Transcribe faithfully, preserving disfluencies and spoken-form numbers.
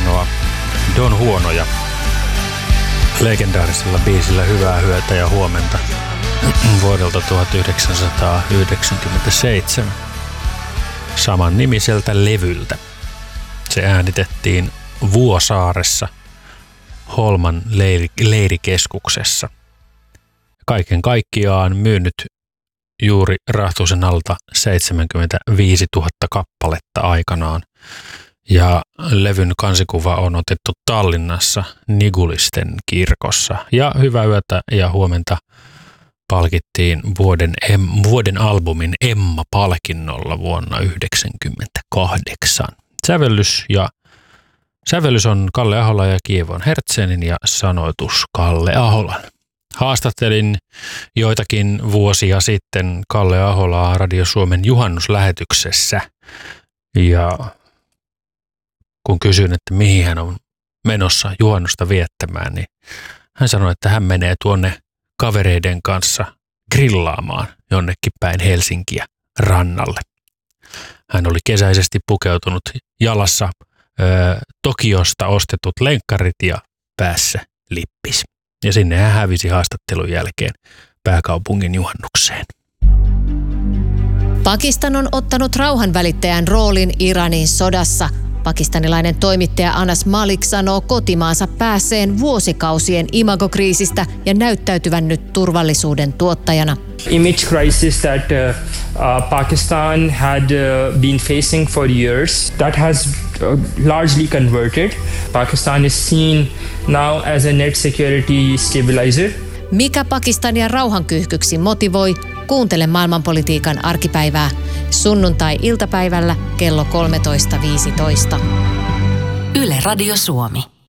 huonoa, Don Huonoja legendaarisella biisillä Hyvää yötä ja huomenta vuodelta tuhatyhdeksänsataayhdeksänkymmentäseitsemän saman nimiseltä levyltä. Se äänitettiin Vuosaaressa Holman leiri, leirikeskuksessa. Kaiken kaikkiaan myynyt juuri Rahtusen alta seitsemänkymmentäviisituhatta kappaletta aikanaan. Ja levyn kansikuva on otettu Tallinnassa Nigulisten kirkossa. Ja Hyvää yötä ja huomenta palkittiin vuoden, em, vuoden albumin Emma-palkinnolla vuonna yhdeksänkymmentäkahdeksan. Sävellys, ja, sävellys on Kalle Ahola ja Kievon Hertzenin ja sanoitus Kalle Aholan. Haastattelin joitakin vuosia sitten Kalle Aholaa Radio Suomen juhannuslähetyksessä ja kun kysyin, että mihin hän on menossa juhannusta viettämään, niin hän sanoi, että hän menee tuonne kavereiden kanssa grillaamaan jonnekin päin Helsinkiä rannalle. Hän oli kesäisesti pukeutunut jalassa ö, Tokiosta ostetut lenkkarit ja päässä lippis. Ja sinne hän hävisi haastattelun jälkeen pääkaupungin juhannukseen. Pakistan on ottanut rauhanvälittäjän roolin Iranin sodassa. Pakistanilainen toimittaja Anas Malik sanoo kotimaansa päässeen vuosikausien imagokriisistä ja näyttäytyvän nyt turvallisuuden tuottajana. Image crisis that uh, uh, Pakistan had uh, been facing for years, that has uh, largely converted. Pakistan is seen now as a net security stabilizer. Mikä Pakistania rauhankyyhkyksi motivoi? Kuuntele maailmanpolitiikan arkipäivää sunnuntai-iltapäivällä kello kolmetoista viisitoista. Yle Radio Suomi.